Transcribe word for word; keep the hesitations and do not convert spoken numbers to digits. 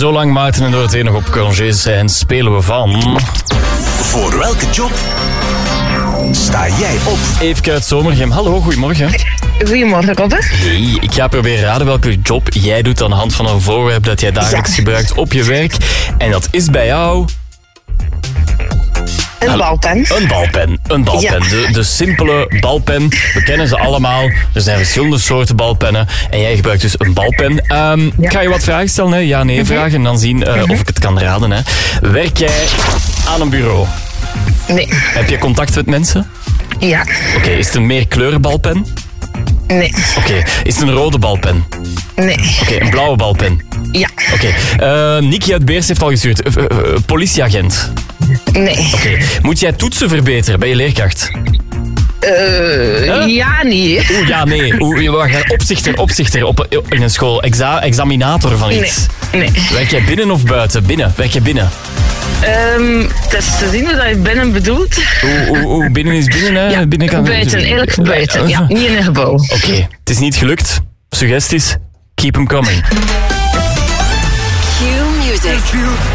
Zolang Maarten en Dorothee nog op congé zijn, spelen we van... Voor welke job sta jij op? Eefke uit Zomergem. Hallo, goedemorgen. Goedemorgen, Koppen. Hey, ik ga proberen raden welke job jij doet aan de hand van een voorwerp dat jij dagelijks Ja. gebruikt op je werk. En dat is bij jou... Een balpen. Een balpen. Een balpen. Ja. De, de simpele balpen. We kennen ze allemaal. Er zijn verschillende soorten balpennen. En jij gebruikt dus een balpen. Um, Ja. Ik ga je wat vragen stellen. Hè? Ja, nee vragen. En dan zien uh, of ik het kan raden. Hè. Werk jij aan een bureau? Nee. Heb je contact met mensen? Ja. Oké, okay, is het een meerkleurenbalpen? Nee. Oké, okay. Is het een rode balpen? Nee. Oké, okay, een blauwe balpen? Ja. Oké, okay. uh, Nicky uit Beers heeft al gestuurd. Uh, uh, uh, politieagent? Nee. Oké, okay. Moet jij toetsen verbeteren? Ben je leerkracht? Uh, Huh? Ja, nee. Oeh, ja, nee. Oeh, wacht, opzichter, opzichter op, in een school. Exa, examinator van iets. Nee. Nee. Werk jij binnen of buiten? Binnen. Werk jij binnen? Um, het is te zien wat je binnen bedoelt. Oeh, oeh, oeh, binnen is binnen, hè? Ja, binnen kan... buiten. Eigenlijk buiten. Ja, niet in een gebouw. Oké, okay. Het is niet gelukt. Suggesties? Keep them coming. Q Music.